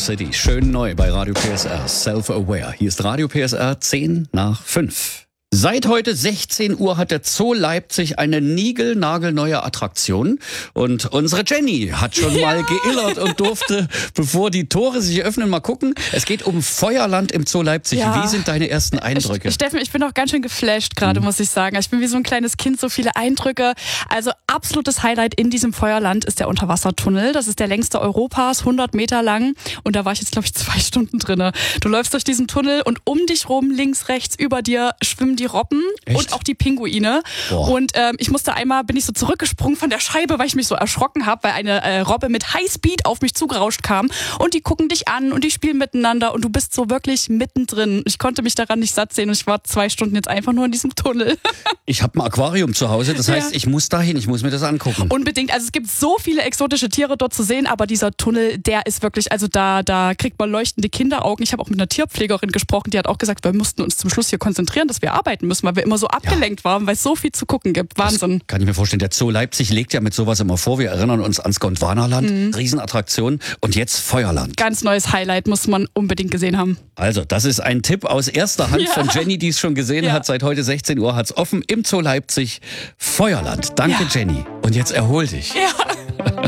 City. Schön neu bei Radio PSR. Self-Aware. Hier ist Radio PSR 10:05. Seit heute 16 Uhr hat der Zoo Leipzig eine niegelnagelneue Attraktion. Und unsere Jenny hat schon mal geillert und durfte, bevor die Tore sich öffnen, mal gucken. Es geht um Feuerland im Zoo Leipzig. Ja. Wie sind deine ersten Eindrücke? Steffen, ich bin auch ganz schön geflasht gerade, muss ich sagen. Ich bin wie so ein kleines Kind, so viele Eindrücke. Also absolutes Highlight in diesem Feuerland ist der Unterwassertunnel. Das ist der längste Europas, 100 Meter lang. Und da war ich jetzt, glaube ich, 2 Stunden drinne. Du läufst durch diesen Tunnel und um dich rum, links, rechts, über dir schwimmen die Robben. Echt? Und auch die Pinguine. Boah. Und bin ich so zurückgesprungen von der Scheibe, weil ich mich so erschrocken habe, weil eine Robbe mit Highspeed auf mich zugerauscht kam. Und die gucken dich an und die spielen miteinander und du bist so wirklich mittendrin. Ich konnte mich daran nicht satt sehen und ich war 2 Stunden jetzt einfach nur in diesem Tunnel. Ich habe ein Aquarium zu Hause, das heißt, ich muss dahin, ich muss mir das angucken. Unbedingt. Also es gibt so viele exotische Tiere dort zu sehen, aber dieser Tunnel, der ist wirklich, also da kriegt man leuchtende Kinderaugen. Ich habe auch mit einer Tierpflegerin gesprochen, die hat auch gesagt, wir mussten uns zum Schluss hier konzentrieren, dass wir arbeiten müssen, weil wir immer so abgelenkt waren, weil es so viel zu gucken gibt. Wahnsinn. Das kann ich mir vorstellen. Der Zoo Leipzig legt ja mit sowas immer vor. Wir erinnern uns ans Gondwanaland, Riesenattraktion und jetzt Feuerland. Ganz neues Highlight, muss man unbedingt gesehen haben. Also, das ist ein Tipp aus erster Hand von Jenny, die es schon gesehen hat. Seit heute 16 Uhr hat es offen im Zoo Leipzig Feuerland. Danke, Jenny. Und jetzt erhol dich. Ja.